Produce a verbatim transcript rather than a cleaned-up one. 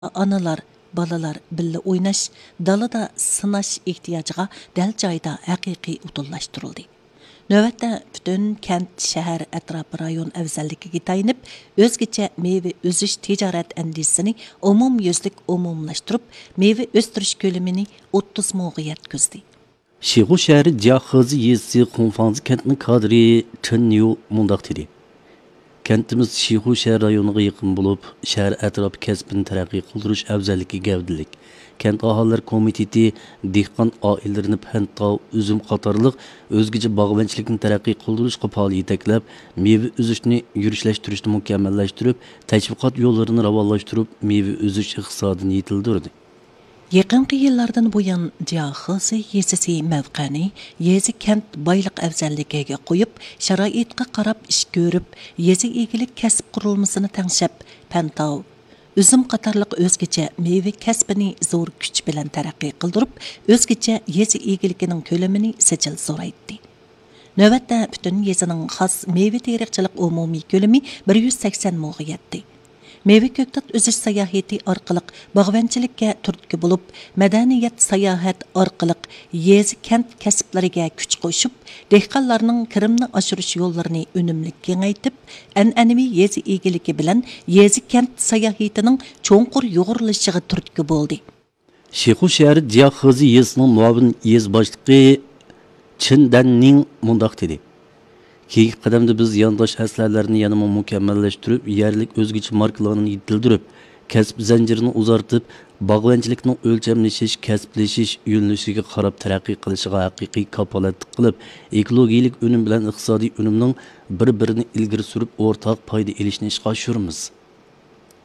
Analar, balalar billa o'ynash, dalada sinash ehtiyojiga dal joyda haqiqiy utullashtirildi. Növətdə bütün kent, şəhər, ətraf rayon əvzəllikiga tayinib, özgəçə meyve özüş ticaret əndisini umum yüzlük umumlaştırıb, meyve östürüş kölümünü o'ttiz mingga yetkizdi. Şihu şəhəri Cihaxızı yezisi Xunfanzı kentinin kadri Chen Yu mundaq dedi. Kentimiz Şihu şəhər rayonuga yaqin bo'lib, şəhər ətrafı kəsbini tərəqqi qıldırış əvzəlliki gavdilik. Kent ahallar komiteti dehqon oilalarini pantav, üzüm qatorliq o'zgacha bog'bonchilikni taraqqiy qildirishga faol yetaklab, meva o'zishni yurishlashtirishni mukammallashtirib, tashviqot yo'llarini ravonlashtirib, meva o'zish iqtisodini yetildirdi. Yaqinqi yillardan buyon Cihaxızı yezisi mavqani yezi kent boyliq afzalligiga qo'yib, sharoitga qarab ish ko'rib, yezi egilik kasb qurilmasini tangshab, pantav, üzüm qatorliq o'zgacha meva kasbini zo'r kuch bilan taraqqiy qildirib, o'zgacha yezi egiligining ko'lamini sijil zo'raytdi. Navbatda butun yezining xos meva teriqchilik umumiy ko'lami bir yuz sakson mingga yetdi. Meyve köktat özüş sayahati orqali bog'vanchilikka turtki bo'lib, madaniyat sayohat orqali yezi kent kasblariga kuch qo'shib, dehqonlarning kirimni oshirish yo'llarini unumli kengaytib, an'anaviy yezi egiligi bilan yezi kent sayohatining cho'nqur yo'g'irilishiga turtki bo'ldi. Şihu şəhəri Cihaxızı yezisining muavin yez boshlig'i Chen Danning mundaq dedi. Keyingi qadamda biz yandaş əsərlərini yanıma mükəmməlləşdirib, yerlik özgəçə markalarını yetildirib, kəsb zəncirini uzartıb, bağvançılıqның ölçəmləşiş, kəsbləşiş yönlüşüge qarab tərəqqi qilishigə haqiqiy kapolatlik qilib, ekologiyalik önüm bilan iqtisadi önümning bir-birini ilgiri surib, ortaq payda elishni ishga oshiramiz.